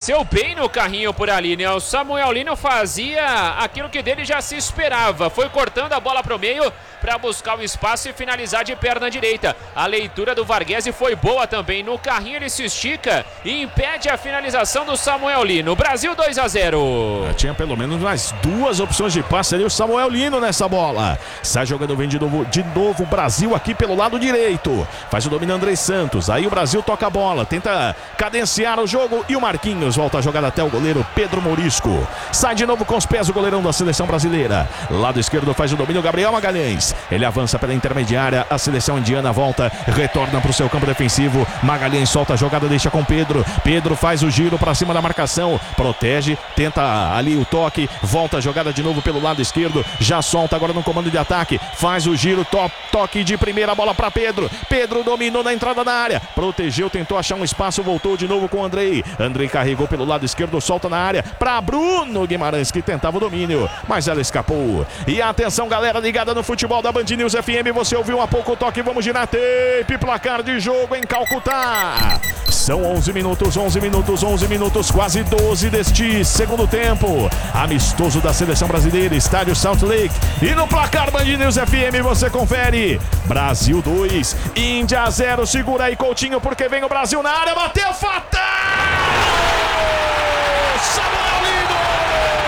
apareceu bem no carrinho por ali, né? O Samuel Lino fazia aquilo que dele já se esperava. Foi cortando a bola pro meio para buscar o espaço e finalizar de perna direita. A leitura do Varghese foi boa também. No carrinho ele se estica e impede a finalização do Samuel Lino. Brasil 2-0. Tinha pelo menos mais duas opções de passe ali o Samuel Lino nessa bola. Sai jogando, vem de novo o Brasil aqui pelo lado direito. Faz o domínio Andrei Santos. Aí o Brasil toca a bola, tenta cadenciar o jogo e o Marquinhos volta a jogada até o goleiro Pedro Morisco. Sai de novo com os pés o goleirão da seleção brasileira. Lado esquerdo faz o domínio Gabriel Magalhães. Ele avança pela intermediária, a seleção indiana volta, retorna para o seu campo defensivo. Magalhães solta a jogada, deixa com Pedro. Pedro faz o giro para cima da marcação, protege, tenta ali o toque, volta a jogada de novo pelo lado esquerdo, já solta agora no comando de ataque, faz o giro, toque de primeira, bola para Pedro. Pedro dominou na entrada da área, protegeu, tentou achar um espaço, voltou de novo com o Andrei. Andrei carregou pelo lado esquerdo, solta na área para Bruno Guimarães, que tentava o domínio, mas ela escapou. E atenção, galera ligada no futebol da Band News FM, você ouviu há pouco o toque, vamos girar tape, placar de jogo em Calcutá. São 11 minutos, quase 12 deste segundo tempo. Amistoso da seleção brasileira, estádio Salt Lake. E no placar Band News FM você confere. Brasil 2, Índia 0. Segura aí, Coutinho, porque vem o Brasil na área, bateu fatal! Samuel Lino!